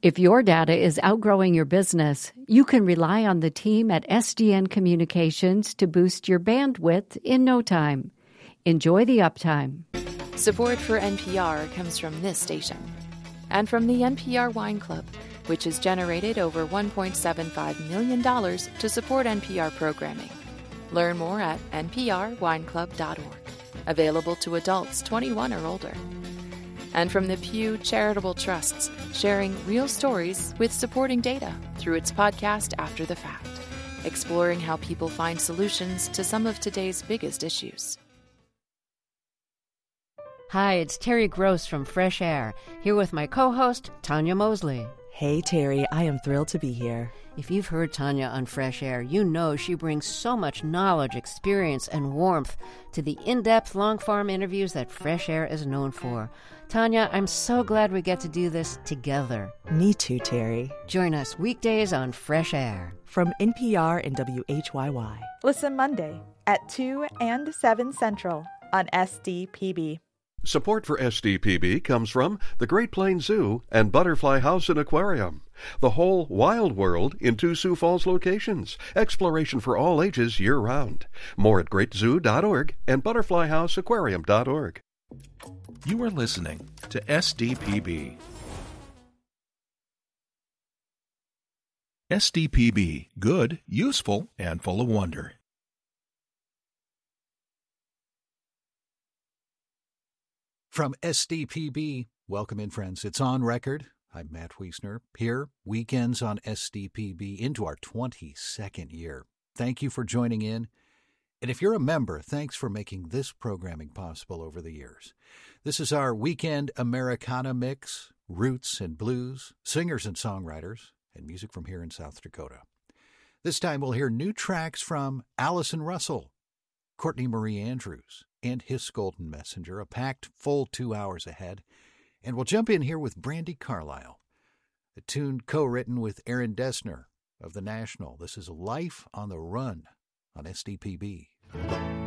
If your data is outgrowing your business, you can rely on the team at SDN Communications to boost your bandwidth in no time. Enjoy the uptime. Support for NPR comes from this station and from the NPR Wine Club, which has generated over $1.75 million to support NPR programming. Learn more at nprwineclub.org. Available to adults 21 or older. And from the Pew Charitable Trusts, sharing real stories with supporting data through its podcast After the Fact, exploring how people find solutions to some of today's biggest issues. Hi, it's Terry Gross from Fresh Air, here with my co-host, Tanya Mosley. Hey, Terry, I am thrilled to be here. If you've heard Tanya on Fresh Air, you know she brings so much knowledge, experience, and warmth to the in-depth, long-form interviews that Fresh Air is known for. Tanya, I'm so glad we get to do this together. Me too, Terry. Join us weekdays on Fresh Air. From NPR and WHYY. Listen Monday at 2 and 7 Central on SDPB. Support for SDPB comes from the Great Plains Zoo and Butterfly House and Aquarium. The whole wild world in 2 Sioux Falls locations. Exploration for all ages year-round. More at greatzoo.org and butterflyhouseaquarium.org. You are listening to SDPB. SDPB, good, useful, and full of wonder. From SDPB, welcome in, friends. It's On Record. I'm Matt Wiesner, here, weekends on SDPB, into our 22nd year. Thank you for joining in. And if you're a member, thanks for making this programming possible over the years. This is our weekend Americana mix, roots and blues, singers and songwriters, and music from here in South Dakota. This time we'll hear new tracks from Allison Russell, Courtney Marie Andrews, and Hiss Golden Messenger, a packed full 2 hours ahead. And we'll jump in here with Brandi Carlile, a tune co-written with Aaron Dessner of The National. This is Life on the Run on SDPB.